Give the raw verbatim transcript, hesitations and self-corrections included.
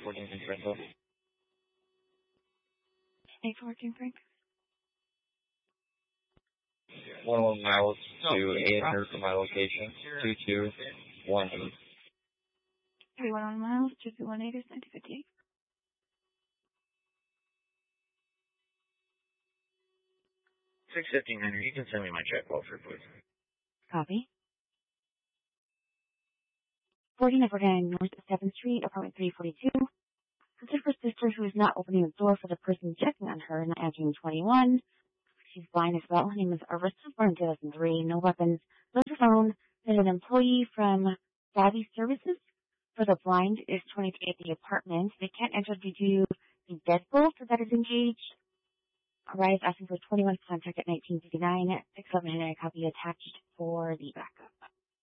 fourteen Frank Rental. eight fourteen Frank. one one miles to eight hundred from my location. two two one eight. three one one miles, two two one eight is nineteen fifty-eight. six fifteen Henry, you can send me my check voucher, please. Copy. fourteen forty-nine North seventh Street, apartment three forty-two. Consider for sister who is not opening the door for the person checking on her, not answering twenty-one. She's blind as well. Her name is Arista, born in two thousand three. No weapons. Lives alone. Is an employee from Savvy Services. For the blind is twenty-three at the apartment. They can't enter due to the deadbolt that is engaged. Arrives asking for twenty-one, contact at nineteen fifty-nine. six seven nine, copy attached for the backup.